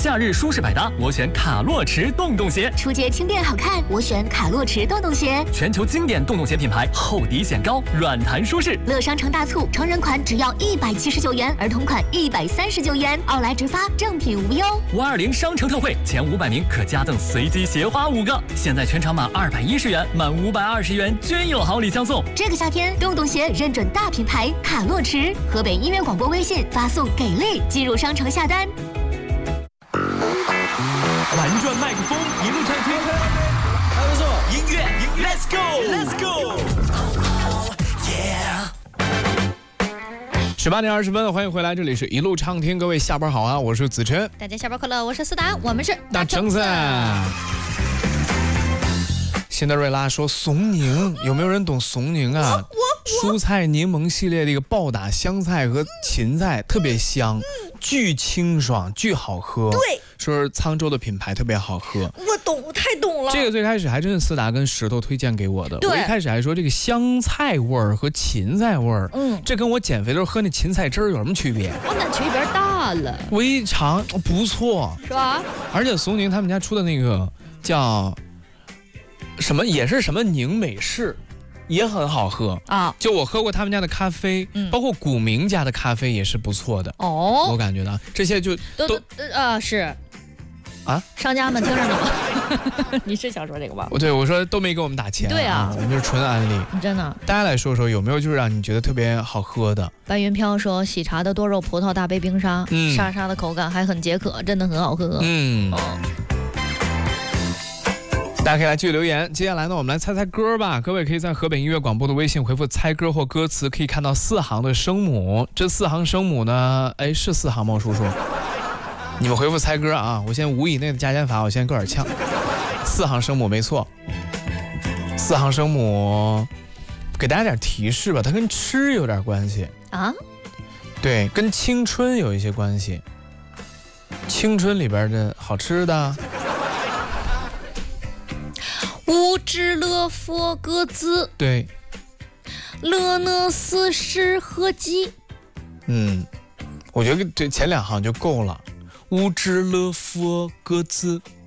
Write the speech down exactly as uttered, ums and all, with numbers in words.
夏日舒适百搭，我选卡洛驰洞洞鞋。 出街轻便好看，我选卡洛驰洞洞鞋。 全球经典洞洞鞋品牌，厚底显高，软弹舒适。 乐商城大促，成人款只要一百七十九元，儿童款一百三十九元，奥莱直发，正品无忧。 五二零商城特惠，前五百名可加赠随机鞋花五个。现在全场满二百一十元，满五百二十元均有好礼相送。 这个夏天，洞洞鞋认准大品牌卡洛驰，河北音乐广播微信发送给力，进入商城下单。 玩转麦克风，一路畅听。还不错，音乐，Let's go，Let's go， 十八点二十分，欢迎回来，这里是一路畅听，各位下班好啊，我是子琛。 大家下班快乐，我是思达，我们是大橙子。辛德瑞拉说怂柠，有没有人懂怂柠啊？蔬菜柠檬系列的一个暴打香菜和芹菜，特别香，巨清爽，巨好喝。 对， 说是沧州的品牌特别好喝。 我懂，我太懂了。 这个最开始还真是思达跟石头推荐给我的。我一开始还说这个香菜味儿和芹菜味儿，嗯，这跟我减肥的时候喝那芹菜汁儿有什么区别？ 我那区别大了。 我一尝不错， 是吧？ 而且怂柠他们家出的那个叫什么，也是什么柠美式。也很好喝啊！就我喝过他们家的咖啡，嗯、包括古茗家的咖啡也是不错的哦。我感觉到这些就都都呃是啊， 商家们听着你吗？你是想说这个吧？ 对，我说都没给我们打钱、啊， 对啊， 我们就是纯安利。 真的， 大家来说说有没有就是让你觉得特别好喝的？ 白云飘说喜茶的多肉葡萄大杯冰沙，嗯，沙沙的口感还很解渴，真的很好喝。嗯。哦， 大家可以来继续留言。接下来呢，我们来猜猜歌吧。各位可以在河北音乐广播的微信回复猜歌或歌词，可以看到四行的声母。这四行声母呢，哎，是四行吗，叔叔？你们回复猜歌啊！我先五以内的加减法，我先搁点呛。四行声母没错，四行声母，给大家点提示吧，它跟吃有点关系啊。对，跟青春有一些关系。青春里边的好吃的。 乌兹勒佛格兹， 对， 勒讷斯什合基。 嗯，我觉得这前两行就够了。乌兹勒佛格兹，